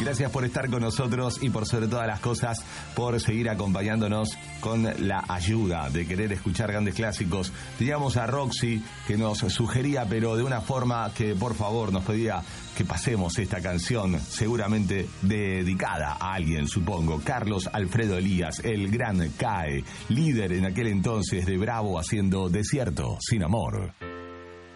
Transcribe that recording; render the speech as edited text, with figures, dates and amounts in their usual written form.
Gracias por estar con nosotros y por sobre todas las cosas, por seguir acompañándonos con la ayuda de querer escuchar grandes clásicos. Teníamos a Roxy que nos sugería, pero de una forma que por favor nos pedía que pasemos esta canción, seguramente dedicada a alguien, supongo. Carlos Alfredo Elías, el gran CAE, líder en aquel entonces de Bravo, haciendo Desierto sin amor.